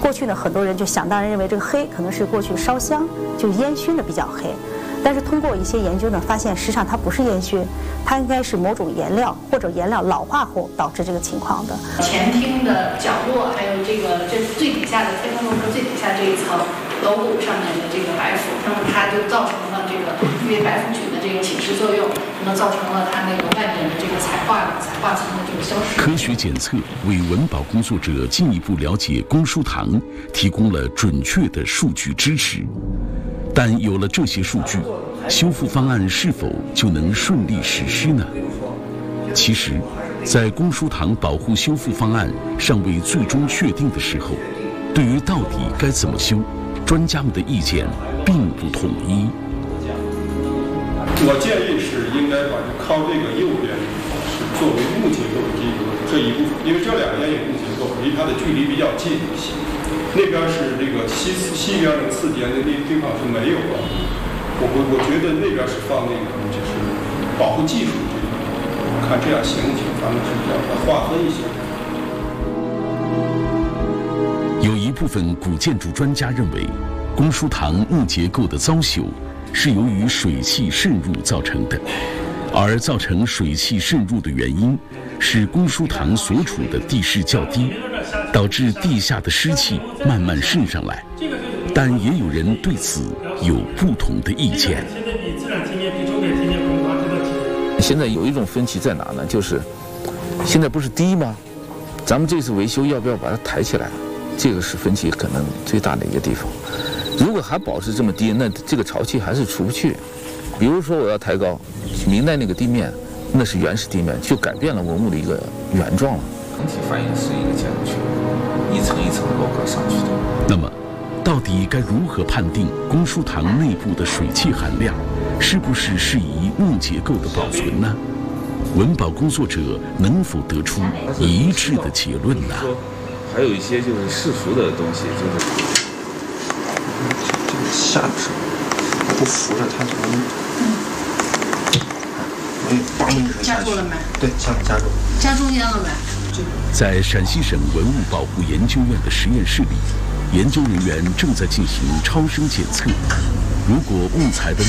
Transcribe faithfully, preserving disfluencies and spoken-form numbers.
过去呢，很多人就想当然认为这个黑可能是过去烧香就烟熏的比较黑，但是通过一些研究呢，发现实际上它不是烟熏，它应该是某种颜料或者颜料老化后导致这个情况的。 前厅的角落，还有这个这最底下的天空楼阁最底下这一层楼骨上面的这个白腐，那么它就造成了这个因为白腐菌的这个侵蚀作用，那么造成了它那个外面的这个彩化彩化层的这个消失。 科学检测为文保工作者进一步了解公输堂提供了准确的数据支持，但有了这些数据，修复方案是否就能顺利实施呢？其实，在公输堂保护修复方案尚未最终确定的时候，对于到底该怎么修，专家们的意见并不统一。 我建议是应该把靠这个右边是作为木结构的这个这一部分，因为这两边有木结构，离它的距离比较近一些。那边是这个西西边的次间的那地方是没有的。我我我觉得那边是放那个就是保护技术这个，看这样行不行？咱们是这样划分一下。 有一部分古建筑专家认为，公输堂木结构的遭朽是由于水汽渗入造成的，而造成水汽渗入的原因是公输堂所处的地势较低，导致地下的湿气慢慢渗上来。但也有人对此有不同的意见。 现在有一种分歧在哪呢？就是现在不是低吗？咱们这次维修要不要把它抬起来？这个是分歧可能最大的一个地方。如果还保持这么低，那这个潮气还是出不去。比如说我要抬高，明代那个地面那是原始地面，就改变了文物的一个原状了。整体反映是一个建筑群，一层一层楼阁上去的。 那么，到底该如何判定公输堂内部的水汽含量是不是适宜木结构的保存呢？文保工作者能否得出一致的结论呢？ 还有一些就是世俗的东西，就是这个下的时候不扶着它就能，容易梆一声下去。加住了没？对，加加住。 加中间了没？ 在陕西省文物保护研究院的实验室里，研究人员正在进行超声检测。如果木材的